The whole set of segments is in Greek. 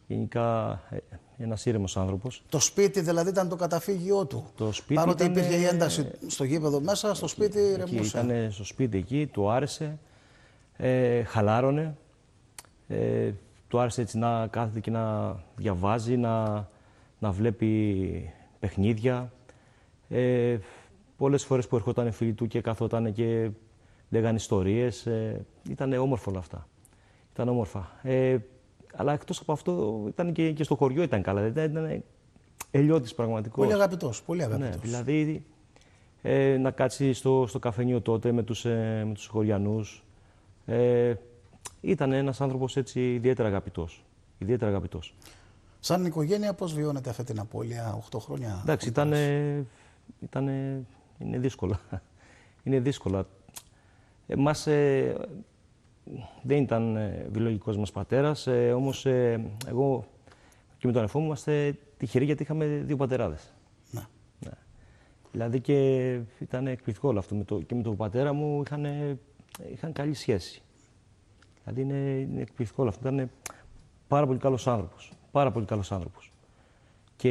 γενικά ένας ήρεμος άνθρωπος. Το σπίτι δηλαδή ήταν το καταφύγιό του. Το σπίτι παρότι ήταν, υπήρχε η ένταση στο γήπεδο μέσα, στο σπίτι ηρεμούσε. Ήταν στο σπίτι εκεί, του άρεσε, χαλάρωνε. Του άρεσε έτσι να κάθεται και να διαβάζει, να βλέπει παιχνίδια. Πολλές φορές που ερχόταν φίλοι του και καθόταν και λέγανε ιστορίες. Ήταν όμορφο όλα αυτά. Ήταν όμορφα. Αλλά εκτός από αυτό ήταν και στο χωριό ήταν καλά. Ήταν ελιώτης πραγματικός. Πολύ αγαπητός, πολύ αγαπητός. Ναι, δηλαδή να κάτσει στο καφενείο τότε με τους χωριανούς. Ήταν ένας άνθρωπος έτσι ιδιαίτερα αγαπητός. Ιδιαίτερα αγαπητός. Σαν οικογένεια πώς βιώνετε αυτή την απώλεια 8 χρόνια? Εντάξει, είναι δύσκολα. Είναι δύσκολα. Εμάς δεν ήταν βιολογικός μας πατέρας, όμως εγώ και με τον αδερφό μου είμαστε τυχεροί γιατί είχαμε 2 πατεράδες. Ναι. Ναι. Δηλαδή και ήταν εκπληκτικό όλο αυτό. Και με τον πατέρα μου είχαν καλή σχέση. Δηλαδή είναι εκπληκτικό όλο αυτό. Ήταν πάρα πολύ καλός άνθρωπος. Πάρα πολύ καλός άνθρωπος. Και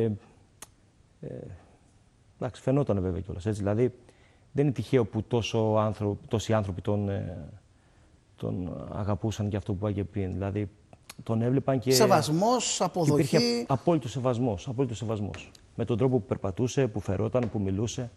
εντάξει, φαινόταν βέβαια κιόλας έτσι. Δηλαδή δεν είναι τυχαίο που τόσοι άνθρωποι τον αγαπούσαν και αυτό που είπα και πριν. Δηλαδή τον έβλεπαν και. Σεβασμός, αποδοχή. Και υπήρχε απόλυτος σεβασμός. Με τον τρόπο που περπατούσε, που φερόταν, που μιλούσε.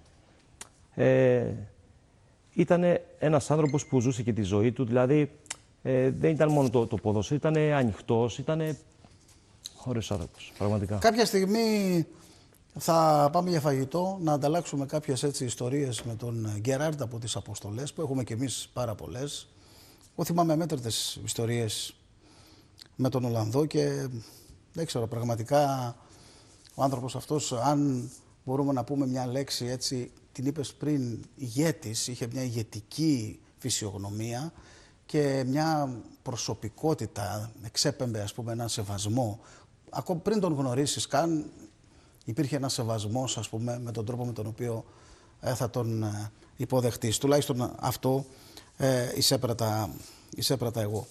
Ήταν ένας άνθρωπος που ζούσε και τη ζωή του. Δηλαδή δεν ήταν μόνο το ποδόσφαιρο, ήταν ανοιχτός, ήταν ωραίος άνθρωπος, πραγματικά. Κάποια στιγμή θα πάμε για φαγητό, να ανταλλάξουμε κάποιες έτσι ιστορίες με τον Γκέραρντ από τις αποστολές, που έχουμε κι εμείς πάρα πολλές. Εγώ θυμάμαι αμέτρητες ιστορίες με τον Ολλανδό και δεν ξέρω, πραγματικά ο άνθρωπος αυτός, αν μπορούμε να πούμε μια λέξη έτσι, την είπες πριν, ηγέτης, είχε μια ηγετική φυσιογνωμία και μια προσωπικότητα, εξέπεμπε ας πούμε έναν σεβασμό. Ακόμα πριν τον γνωρίσεις καν, υπήρχε ένας σεβασμός ας πούμε με τον τρόπο με τον οποίο θα τον υποδεχτείς. Τουλάχιστον αυτό εισέπρατα εγώ.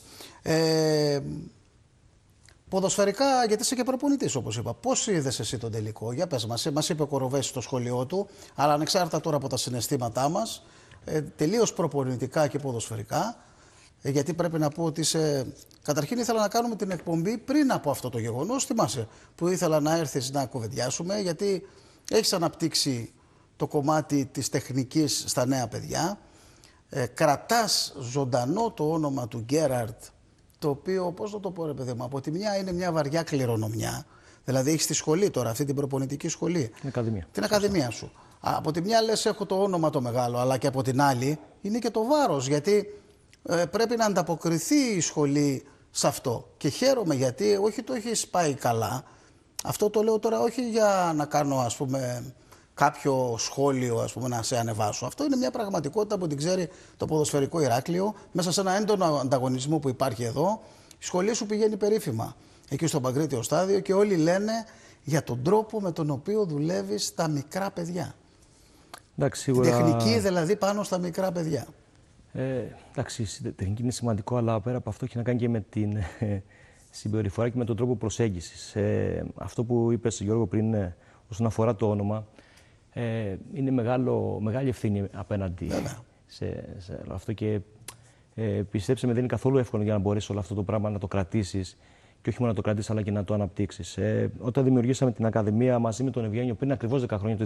Ποδοσφαιρικά, γιατί είσαι και προπονητής όπως είπα, πώς είδες εσύ τον τελικό? Για πες μας είπε ο Κοροβέσης στο σχολείο του, αλλά ανεξάρτητα τώρα από τα συναισθήματά μας, τελείως προπονητικά και ποδοσφαιρικά, γιατί πρέπει να πω ότι καταρχήν ήθελα να κάνουμε την εκπομπή πριν από αυτό το γεγονός, θυμάσαι, που ήθελα να έρθεις να κουβεντιάσουμε, γιατί έχεις αναπτύξει το κομμάτι της τεχνικής στα νέα παιδιά, κρατάς ζωντανό το όνομα του Γκέραρντ, το οποίο, πώς να το πω ρε παιδί μου, από τη μια είναι μια βαριά κληρονομιά, δηλαδή έχεις τη σχολή τώρα, αυτή την προπονητική σχολή, την ακαδημία σου. Από τη μια λες έχω το όνομα το μεγάλο, αλλά και από την άλλη είναι και το βάρος, γιατί πρέπει να ανταποκριθεί η σχολή σε αυτό. Και χαίρομαι γιατί όχι το έχεις πάει καλά, αυτό το λέω τώρα όχι για να κάνω ας πούμε κάποιο σχόλιο ας πούμε να σε ανεβάσω. Αυτό είναι μια πραγματικότητα που την ξέρει το ποδοσφαιρικό Ηράκλειο. Μέσα σε ένα έντονο ανταγωνισμό που υπάρχει εδώ, η σχολή σου πηγαίνει περίφημα εκεί στο Παγκρίτιο στάδιο και όλοι λένε για τον τρόπο με τον οποίο δουλεύεις τα μικρά παιδιά. Εντάξει, σίγουρα. Τεχνική δηλαδή πάνω στα μικρά παιδιά. Εντάξει, η τεχνική είναι σημαντικό, αλλά πέρα από αυτό έχει να κάνει και με την συμπεριφορά και με τον τρόπο προσέγγισης. Αυτό που είπες, Γιώργο, πριν όσον αφορά το όνομα, είναι μεγάλη ευθύνη απέναντι σε αυτό και πιστέψτε με, δεν είναι καθόλου εύκολο για να μπορέσεις όλο αυτό το πράγμα να το κρατήσεις και όχι μόνο να το κρατήσεις αλλά και να το αναπτύξεις. Όταν δημιουργήσαμε την Ακαδημία μαζί με τον Ευγένιο πριν ακριβώς 10 χρόνια, το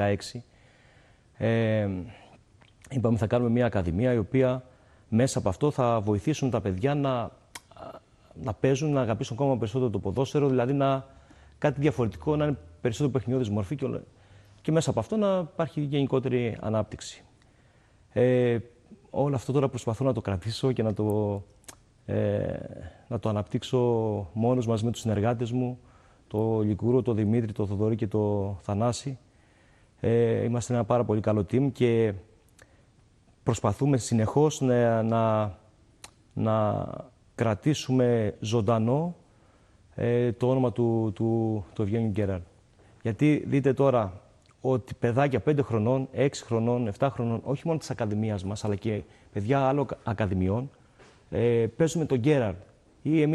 2016, είπαμε θα κάνουμε μια Ακαδημία η οποία μέσα από αυτό θα βοηθήσουν τα παιδιά να παίζουν, να αγαπήσουν ακόμα περισσότερο το ποδόσφαιρο, δηλαδή κάτι διαφορετικό, να είναι περισσότερο παιχνιώδης μορφή και μέσα από αυτό να υπάρχει γενικότερη ανάπτυξη. Όλο αυτό τώρα προσπαθώ να το κρατήσω και να το αναπτύξω μόνος μαζί με τους συνεργάτες μου, το Λικούρο, το Δημήτρη, το Θοδωρή και το Θανάση. Είμαστε ένα πάρα πολύ καλό team και προσπαθούμε συνεχώς να κρατήσουμε ζωντανό το όνομα του Ευγένιου Γκέραρντ. Γιατί δείτε τώρα ότι παιδάκια 5 χρονών, 6 χρονών, 7 χρονών, όχι μόνο της Ακαδημίας μας, αλλά και παιδιά άλλων ακαδημιών, παίζουν με τον Γκέραρντ.